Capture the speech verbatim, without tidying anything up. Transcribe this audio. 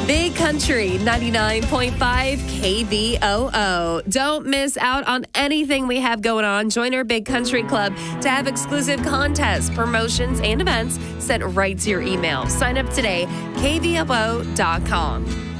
Big Country ninety-nine point five K V O O. Don't miss out on anything we have going on. Join our Big Country Club to have exclusive contests, promotions, and events sent right to your email. Sign up today, K V O O dot com.